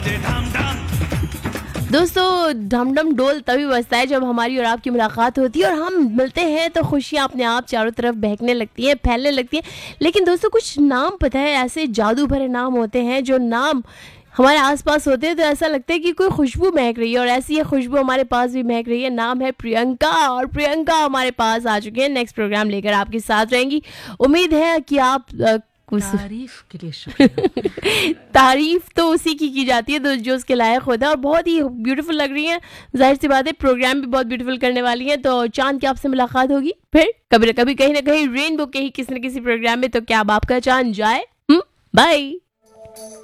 दोस्तों, ढम ढम डोल तभी बजता है जब हमारी और आपकी मुलाकात होती है और हम मिलते हैं तो खुशियाँ अपने आप चारों तरफ बहकने लगती हैं, फैलने लगती हैं। लेकिन दोस्तों, कुछ नाम पता है, ऐसे जादू भरे नाम होते हैं, जो नाम हमारे आसपास होते हैं तो ऐसा लगता है कि कोई खुशबू महक रही है, और ऐसी ये खुशबू हमारे पास भी महक रही है। नाम है प्रियंका, और प्रियंका हमारे पास आ चुके हैं नेक्स्ट प्रोग्राम लेकर आपके साथ रहेंगी। उम्मीद है कि आप तारीफ के लिए शुक्रिया। तारीफ तो उसी की जाती है जो उसके लायक होता है, और बहुत ही ब्यूटीफुल लग रही है। जाहिर सी बात है, प्रोग्राम भी बहुत ब्यूटीफुल करने वाली है। तो चांद की आपसे मुलाकात होगी फिर कभी न कभी, कहीं ना कहीं रेनबो के ही किसी न किसी प्रोग्राम में। तो क्या अब आपका चांद जाए? बाय।